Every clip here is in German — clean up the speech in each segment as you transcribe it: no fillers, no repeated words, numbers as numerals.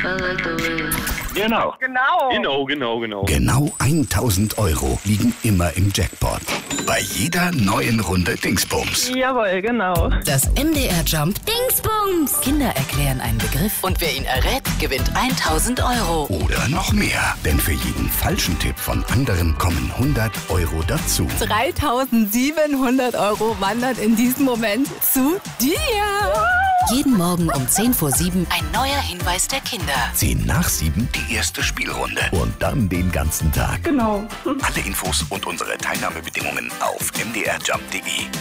Genau. Genau 1000 Euro liegen immer im Jackpot. Bei jeder neuen Runde Dingsbums. Jawohl, genau. Das MDR Jump Dingsbums. Kinder erklären einen Begriff und wer ihn errät, gewinnt 1000 Euro. Oder noch mehr. Denn für jeden falschen Tipp von anderen kommen 100 Euro dazu. 3700 Euro wandern in diesem Moment zu dir. Jeden Morgen um 6:50 ein neuer Hinweis der Kinder. 7:10 die erste Spielrunde. Und dann den ganzen Tag. Genau. Alle Infos und unsere Teilnahmebedingungen auf mdrjump.de.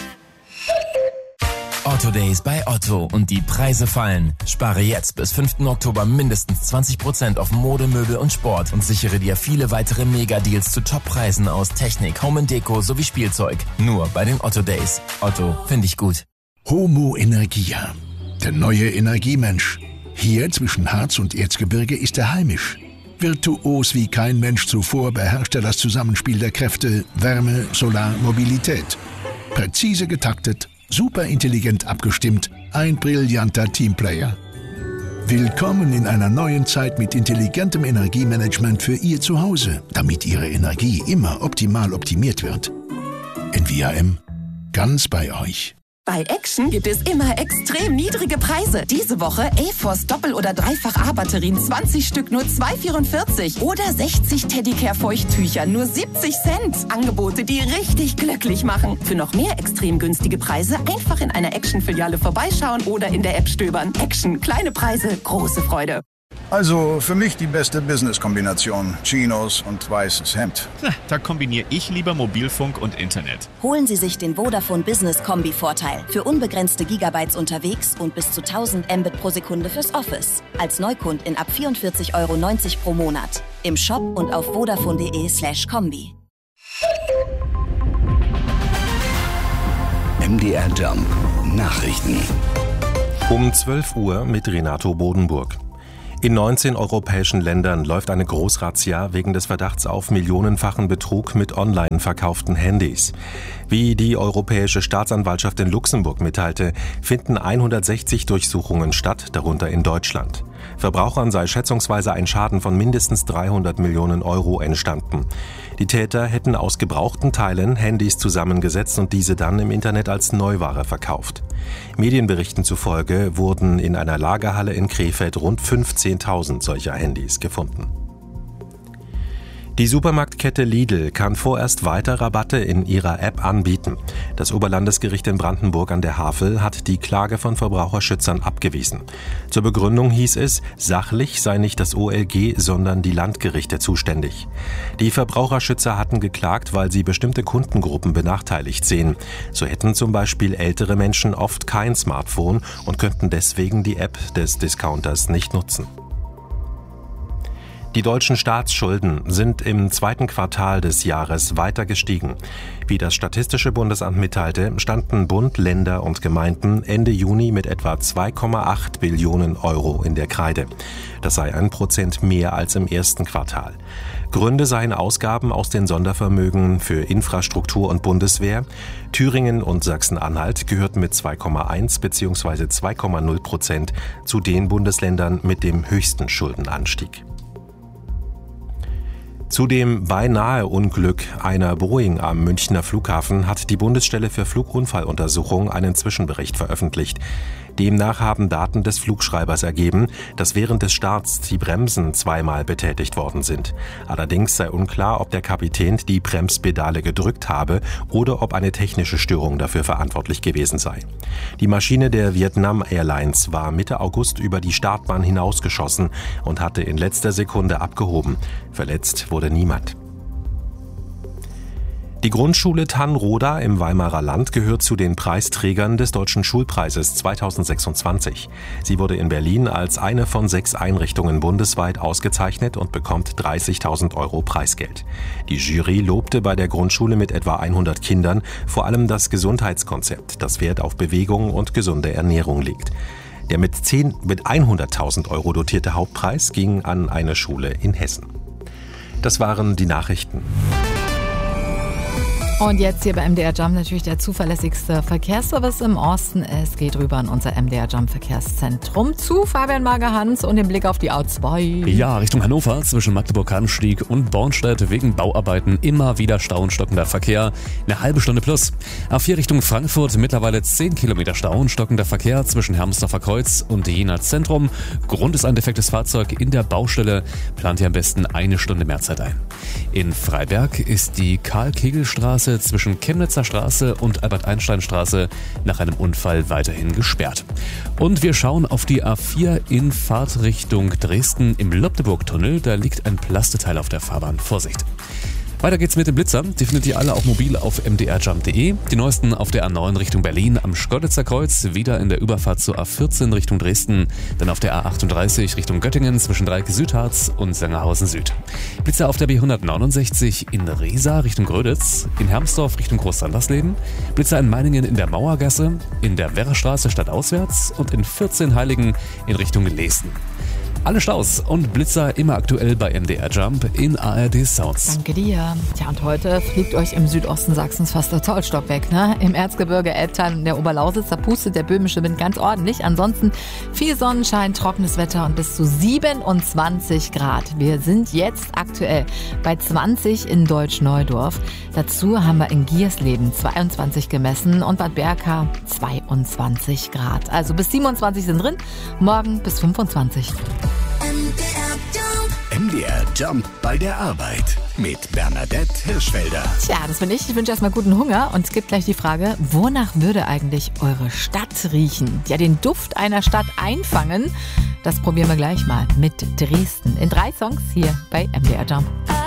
Otto Days bei Otto und die Preise fallen. Spare jetzt bis 5. Oktober mindestens 20% auf Mode, Möbel und Sport und sichere dir viele weitere Mega-Deals zu Top-Preisen aus Technik, Home & Deko sowie Spielzeug. Nur bei den Otto Days. Otto, finde ich gut. Homo Energia, der neue Energiemensch. Hier zwischen Harz und Erzgebirge ist er heimisch. Virtuos wie kein Mensch zuvor beherrscht er das Zusammenspiel der Kräfte Wärme, Solar, Mobilität. Präzise getaktet, super intelligent abgestimmt, ein brillanter Teamplayer. Willkommen in einer neuen Zeit mit intelligentem Energiemanagement für Ihr Zuhause, damit Ihre Energie immer optimal optimiert wird. NVIM, ganz bei euch. Bei Action gibt es immer extrem niedrige Preise. Diese Woche A-Force Doppel- oder Dreifach-A-Batterien 20 Stück nur 2,44 oder 60 Teddicare-Feuchttücher nur 70 Cent. Angebote, die richtig glücklich machen. Für noch mehr extrem günstige Preise einfach in einer Action-Filiale vorbeischauen oder in der App stöbern. Action, kleine Preise, große Freude. Also für mich die beste Business-Kombination. Chinos und weißes Hemd. Da kombiniere ich lieber Mobilfunk und Internet. Holen Sie sich den Vodafone Business Kombi-Vorteil. Für unbegrenzte Gigabytes unterwegs und bis zu 1000 Mbit pro Sekunde fürs Office. Als Neukundin ab 44,90 € pro Monat. Im Shop und auf vodafone.de/kombi. MDR Jump Nachrichten. Um 12 Uhr mit Renato Bodenburg. In 19 europäischen Ländern läuft eine Großrazzia wegen des Verdachts auf millionenfachen Betrug mit online verkauften Handys. Wie die Europäische Staatsanwaltschaft in Luxemburg mitteilte, finden 160 Durchsuchungen statt, darunter in Deutschland. Verbrauchern sei schätzungsweise ein Schaden von mindestens 300 Millionen Euro entstanden. Die Täter hätten aus gebrauchten Teilen Handys zusammengesetzt und diese dann im Internet als Neuware verkauft. Medienberichten zufolge wurden in einer Lagerhalle in Krefeld rund 15.000 solcher Handys gefunden. Die Supermarktkette Lidl kann vorerst weiter Rabatte in ihrer App anbieten. Das Oberlandesgericht in Brandenburg an der Havel hat die Klage von Verbraucherschützern abgewiesen. Zur Begründung hieß es, sachlich sei nicht das OLG, sondern die Landgerichte zuständig. Die Verbraucherschützer hatten geklagt, weil sie bestimmte Kundengruppen benachteiligt sehen. So hätten zum Beispiel ältere Menschen oft kein Smartphone und könnten deswegen die App des Discounters nicht nutzen. Die deutschen Staatsschulden sind im zweiten Quartal des Jahres weiter gestiegen. Wie das Statistische Bundesamt mitteilte, standen Bund, Länder und Gemeinden Ende Juni mit etwa 2,8 Billionen Euro in der Kreide. Das sei 1% mehr als im ersten Quartal. Gründe seien Ausgaben aus den Sondervermögen für Infrastruktur und Bundeswehr. Thüringen und Sachsen-Anhalt gehörten mit 2,1 bzw. 2,0% zu den Bundesländern mit dem höchsten Schuldenanstieg. Zu dem Beinahe-Unglück einer Boeing am Münchner Flughafen hat die Bundesstelle für Flugunfalluntersuchung einen Zwischenbericht veröffentlicht. Demnach haben Daten des Flugschreibers ergeben, dass während des Starts die Bremsen zweimal betätigt worden sind. Allerdings sei unklar, ob der Kapitän die Bremspedale gedrückt habe oder ob eine technische Störung dafür verantwortlich gewesen sei. Die Maschine der Vietnam Airlines war Mitte August über die Startbahn hinausgeschossen und hatte in letzter Sekunde abgehoben. Verletzt wurde niemand. Die Grundschule Tannroda im Weimarer Land gehört zu den Preisträgern des Deutschen Schulpreises 2026. Sie wurde in Berlin als eine von 6 Einrichtungen bundesweit ausgezeichnet und bekommt 30.000 € Preisgeld. Die Jury lobte bei der Grundschule mit etwa 100 Kindern vor allem das Gesundheitskonzept, das Wert auf Bewegung und gesunde Ernährung legt. Der mit 100.000 € dotierte Hauptpreis ging an eine Schule in Hessen. Das waren die Nachrichten. Und jetzt hier bei MDR Jump natürlich der zuverlässigste Verkehrsservice im Osten. Es geht rüber an unser MDR Jump Verkehrszentrum zu Fabian Mager-Hans und den Blick auf die A2. Ja, Richtung Hannover zwischen Magdeburg-Hahnstieg und Bornstedt wegen Bauarbeiten immer wieder Stau und stockender Verkehr. Eine halbe Stunde plus. A4 Richtung Frankfurt mittlerweile 10 Kilometer Stau und stockender Verkehr zwischen Hermsdorfer Kreuz und Jena Zentrum. Grund ist ein defektes Fahrzeug in der Baustelle. Plant ihr am besten eine Stunde mehr Zeit ein. In Freiberg ist die Karl-Kegel-Straße zwischen Chemnitzer Straße und Albert-Einstein-Straße nach einem Unfall weiterhin gesperrt. Und wir schauen auf die A4 in Fahrtrichtung Dresden im Lobdeburg-Tunnel. Da liegt ein Plasteteil auf der Fahrbahn. Vorsicht! Weiter geht's mit den Blitzern. Die findet ihr alle auch mobil auf mdrjump.de. Die neuesten auf der A9 Richtung Berlin am Schkeuditzer Kreuz, wieder in der Überfahrt zur A14 Richtung Dresden, dann auf der A38 Richtung Göttingen zwischen Dreieck-Südharz und Sengerhausen Süd. Blitzer auf der B169 in Riesa Richtung Gröditz, in Hermsdorf Richtung Groß-Sandersleben, Blitzer in Meiningen in der Mauergasse, in der Werrastraße stadtauswärts und in 14 Heiligen in Richtung Leesten. Alle Staus und Blitzer immer aktuell bei MDR Jump in ARD Sounds. Danke dir. Tja, und heute fliegt euch im Südosten Sachsens fast der Zollstock weg, ne? Im Erzgebirge, Elbtal und der Oberlausitz, da pustet der böhmische Wind ganz ordentlich. Ansonsten viel Sonnenschein, trockenes Wetter und bis zu 27 Grad. Wir sind jetzt aktuell bei 20 in Deutsch-Neudorf. Dazu haben wir in Giersleben 22 gemessen und Bad Berka 22 Grad. Also bis 27 sind drin, morgen bis 25. MDR Jump bei der Arbeit mit Bernadette Hirschfelder. Tja, das bin ich. Ich wünsche erstmal guten Hunger und es gibt gleich die Frage, wonach würde eigentlich eure Stadt riechen? Ja, den Duft einer Stadt einfangen, das probieren wir gleich mal mit Dresden. In 3 Songs hier bei MDR Jump.